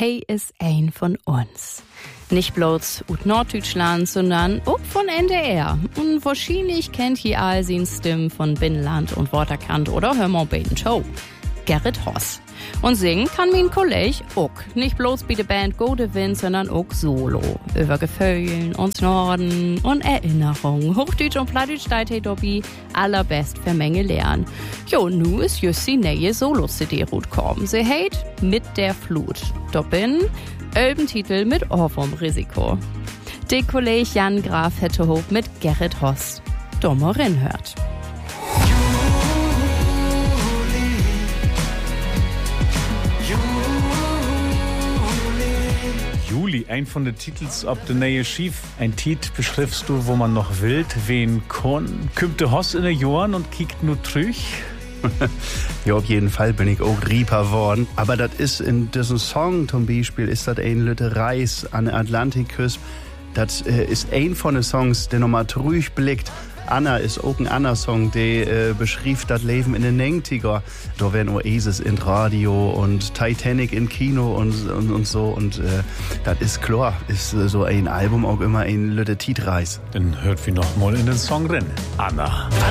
hey ist ein von uns. Nicht bloß aus Norddeutschland, sondern auch von NDR. Und wahrscheinlich kennt ihr all seine Stimmen von Binnenland und Waterkant oder hör mal bei den Show. Gerrit Hoss. Und singen kann mein Kollege auch. Nicht bloß bei der Band Gode Wind, sondern auch solo. Über Gefühlen und Norden und Erinnerungen. Hochdeutsch und Plattdeutsch steht hey Dobby allerbest für Menge lernen. Jo, nu ist just die neue Solo-CD rausgekommen. Sie heißt Mit der Flut. Doppin, Titel mit Ohrwurmrisiko. Der Kollege Jan Graf hätte hoch mit Gerrit Hoss. Dommerin hört. Juli, ein von den Titels ob de neue Schief. Ein Tit beschriftst du, wo man noch wild, wen kon. Kümmt de Hoss in de Johren und kiekt nu trüch? Ja, auf jeden Fall bin ich auch Rieper worden. Aber das ist in diesem Song zum Beispiel, ist das ein Lütte Reis an der Atlantikküste. Das ist ein von den Songs, der nochmal trüch blickt. Anna ist auch ein anderer Song, der beschrieb das Leben in den 90er. Da werden Oasis in Radio und Titanic in Kino und so. Und das ist klar, ist so ein Album auch immer ein Lütte Tietreis. Dann hört wir noch mal in den Song rein. Anna.